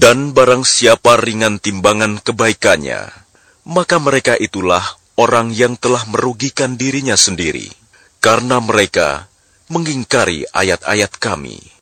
Dan barang siapa ringan timbangan kebaikannya, maka mereka itulah orang yang telah merugikan dirinya sendiri, karena mereka mengingkari ayat-ayat Kami.